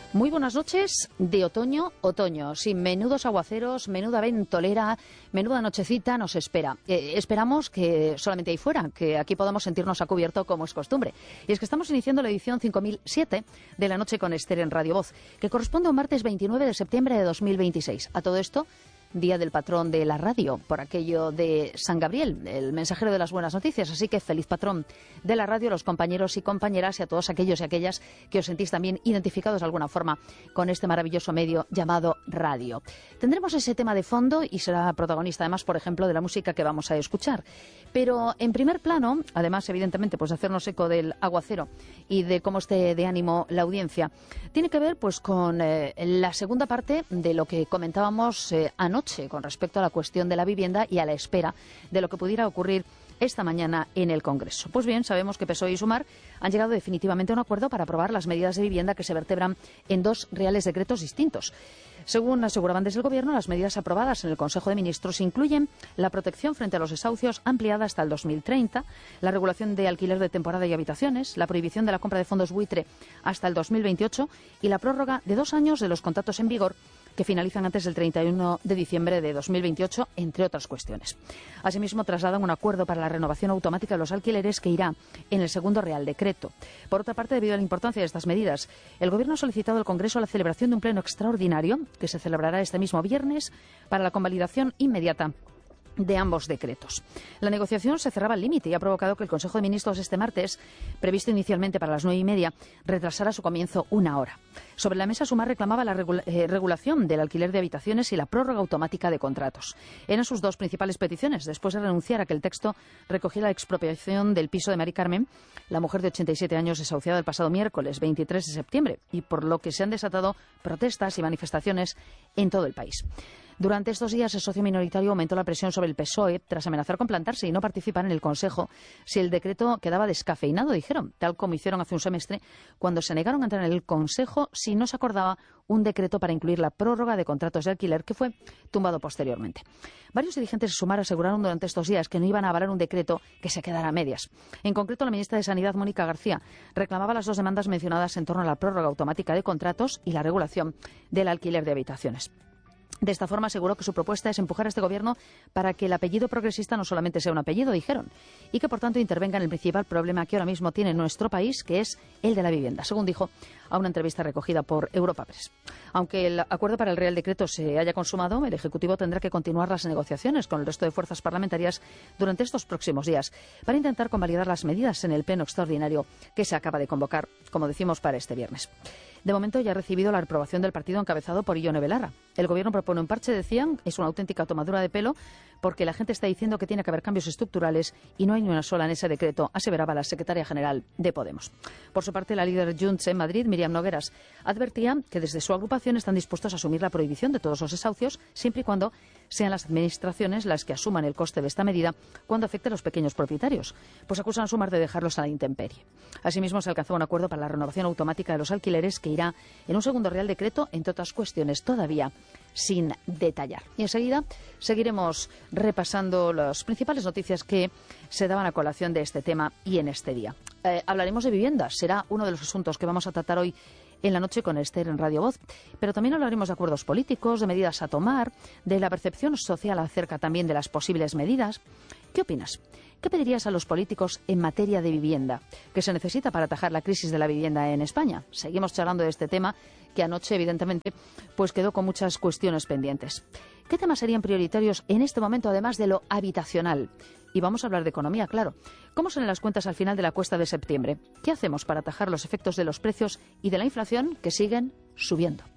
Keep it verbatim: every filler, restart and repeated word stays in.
Muy buenas noches de otoño, otoño, sin menudos aguaceros, menuda ventolera, menuda nochecita nos espera. Eh, esperamos que solamente ahí fuera, que aquí podamos sentirnos a cubierto como es costumbre. Y es que estamos iniciando la edición cinco mil siete de La Noche con Esther en Radio Voz, que corresponde a un martes veintinueve de septiembre de dos mil veintiséis. A todo esto, Día del Patrón de la Radio, por aquello de San Gabriel, el mensajero de las buenas noticias. Así que feliz patrón de la radio a los compañeros y compañeras y a todos aquellos y aquellas que os sentís también identificados de alguna forma con este maravilloso medio llamado radio. Tendremos ese tema de fondo y será protagonista además, por ejemplo, de la música que vamos a escuchar. Pero en primer plano, además evidentemente pues hacernos eco del aguacero y de cómo esté de ánimo la audiencia, tiene que ver pues con eh, la segunda parte de lo que comentábamos eh, anoche con respecto a la cuestión de la vivienda y a la espera de lo que pudiera ocurrir esta mañana en el Congreso. Pues bien, sabemos que P S O E y Sumar han llegado definitivamente a un acuerdo para aprobar las medidas de vivienda que se vertebran en dos reales decretos distintos. Según aseguraban desde el Gobierno, las medidas aprobadas en el Consejo de Ministros incluyen la protección frente a los desahucios ampliada hasta el dos mil treinta, la regulación de alquiler de temporada y habitaciones, la prohibición de la compra de fondos buitre hasta el dos mil veintiocho y la prórroga de dos años de los contratos en vigor que finalizan antes del treinta y uno de diciembre de dos mil veintiocho, entre otras cuestiones. Asimismo, trasladan un acuerdo para la renovación automática de los alquileres que irá en el segundo Real Decreto. Por otra parte, debido a la importancia de estas medidas, el Gobierno ha solicitado al Congreso la celebración de un pleno extraordinario que se celebrará este mismo viernes para la convalidación inmediata de ambos decretos. La negociación se cerraba al límite y ha provocado que el Consejo de Ministros este martes, previsto inicialmente para las nueve y media, retrasara su comienzo una hora. Sobre la mesa, Sumar reclamaba la regula eh, regulación del alquiler de habitaciones y la prórroga automática de contratos. Eran sus dos principales peticiones, después de renunciar a que el texto recogiera la expropiación del piso de Mari Carmen, la mujer de ochenta y siete años desahuciada el pasado miércoles veintitrés de septiembre, y por lo que se han desatado protestas y manifestaciones en todo el país. Durante estos días, el socio minoritario aumentó la presión sobre el P S O E tras amenazar con plantarse y no participar en el Consejo si el decreto quedaba descafeinado, dijeron, tal como hicieron hace un semestre cuando se negaron a entrar en el Consejo si no se acordaba un decreto para incluir la prórroga de contratos de alquiler que fue tumbado posteriormente. Varios dirigentes de Sumar aseguraron durante estos días que no iban a avalar un decreto que se quedara a medias. En concreto, la ministra de Sanidad, Mónica García, reclamaba las dos demandas mencionadas en torno a la prórroga automática de contratos y la regulación del alquiler de habitaciones. De esta forma aseguró que su propuesta es empujar a este Gobierno para que el apellido progresista no solamente sea un apellido, dijeron, y que por tanto intervenga en el principal problema que ahora mismo tiene nuestro país, que es el de la vivienda, según dijo a una entrevista recogida por Europa Press. Aunque el acuerdo para el Real Decreto se haya consumado, el Ejecutivo tendrá que continuar las negociaciones con el resto de fuerzas parlamentarias durante estos próximos días para intentar convalidar las medidas en el pleno extraordinario que se acaba de convocar, como decimos, para este viernes. De momento ya ha recibido la aprobación del partido encabezado por Ione Belarra. El Gobierno propone un parche, decían, es una auténtica tomadura de pelo porque la gente está diciendo que tiene que haber cambios estructurales y no hay ni una sola en ese decreto, aseveraba la secretaria general de Podemos. Por su parte, la líder Junts en Madrid, Míriam Nogueras, advertía que desde su agrupación están dispuestos a asumir la prohibición de todos los desahucios, siempre y cuando sean las administraciones las que asuman el coste de esta medida cuando afecte a los pequeños propietarios, pues acusan a Sumar de dejarlos a la intemperie. Asimismo, se alcanzó un acuerdo para la renovación automática de los alquileres que irá en un segundo Real Decreto, entre otras cuestiones todavía sin detallar. Y enseguida seguiremos repasando las principales noticias que se daban a colación de este tema y en este día. Eh, hablaremos de viviendas, será uno de los asuntos que vamos a tratar hoy en la noche con Esther en Radio Voz, pero también hablaremos de acuerdos políticos, de medidas a tomar, de la percepción social acerca también de las posibles medidas. ¿Qué opinas? ¿Qué pedirías a los políticos en materia de vivienda? ¿Qué se necesita para atajar la crisis de la vivienda en España? Seguimos charlando de este tema que anoche, evidentemente, pues quedó con muchas cuestiones pendientes. ¿Qué temas serían prioritarios en este momento, además de lo habitacional? Y vamos a hablar de economía, claro. ¿Cómo salen las cuentas al final de la cuesta de septiembre? ¿Qué hacemos para atajar los efectos de los precios y de la inflación que siguen subiendo?